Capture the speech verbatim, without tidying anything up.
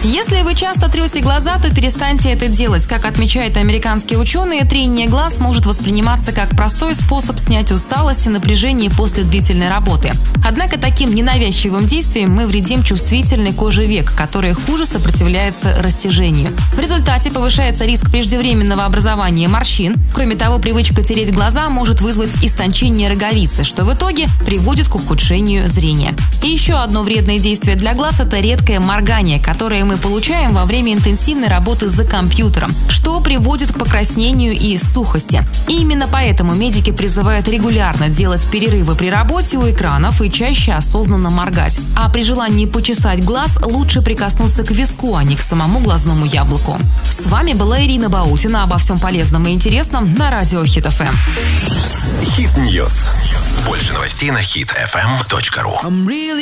Если вы часто трете глаза, то перестаньте это делать. Как отмечают американские ученые, трение глаз может восприниматься как простой способ снять усталость и напряжение после длительной работы. Однако таким ненавязчивым действием мы вредим чувствительной коже век, которая хуже сопротивляется растяжению. В результате повышается риск преждевременного образования морщин. Кроме того, привычка тереть глаза может вызвать истончение роговицы, что в итоге приводит к ухудшению зрения. И еще одно вредное действие для глаз – это редкое моргание, которое мы получаем во время интенсивной работы за компьютером, что приводит к покраснению и сухости. И именно поэтому медики призывают регулярно делать перерывы при работе у экранов и чаще осознанно моргать. А при желании почесать глаз лучше прикоснуться к виску, а не к самому глазному яблоку. С вами была Ирина Баутина. Обо всем полезном и интересном на радио Хит эф эм. Хит Ньюс. Больше новостей на хит эф эм точка ру.